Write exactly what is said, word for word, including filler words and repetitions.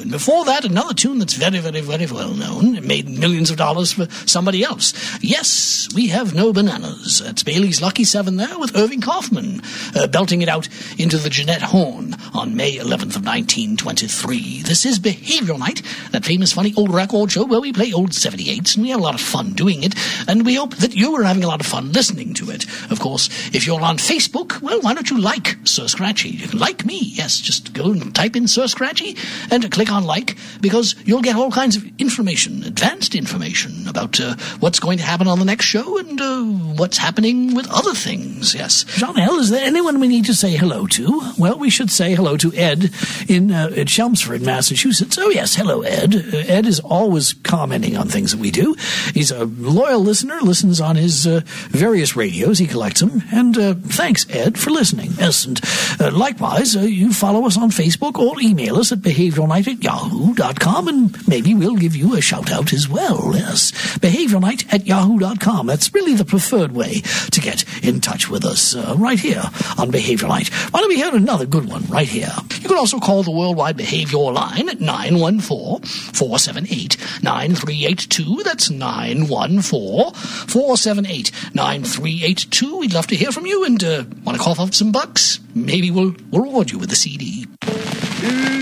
And before that, another tune that's very, very, very well known. It made millions of dollars for somebody else. Yes, we have no bananas. That's Bailey's Lucky Seven there with Irving Kaufman, uh, belting it out into the Jeanette Horn on May eleventh of nineteen twenty-three. This is Behavioral Night, that famous funny old record show where we play old seventy-eights, and we have a lot of fun doing it, and we hope that you are having a lot of fun listening to it. Of course, if you're on Facebook, well, why don't you like Sir Scratchy? You can like me, yes, just go and type in Sir Scratchy and click on like, because you'll get all kinds of information, advanced information about uh, what's going to happen on the next show and uh, what's happening with other things, yes. Jean-El, is there anyone we need to say hello to? Well, we should say hello to Ed in uh, at Chelmsford, Massachusetts. Oh, yes, hello, Ed. Uh, Ed is always commenting on things that we do. He's a loyal listener, listens on his uh, various radios. He collects them. And uh, thanks, Ed, for listening. Yes, and uh, likewise, uh, you follow us on Facebook or email us at behavioralnight at yahoo dot com, and maybe we'll give you a shout-out as well. Yes, behavioralnight at yahoo dot com. That's really the preferred way to get in touch with us uh, right here on Behavioral Night. Why don't we hear another good one right here? You can also call the Worldwide Behavior line at nine one four, four seven eight, nine three eight two. That's nine one four, four seven eight, nine three eight two. We'd love to hear from you, and uh, want to cough up some bucks? Maybe we'll, we'll reward you with a C D.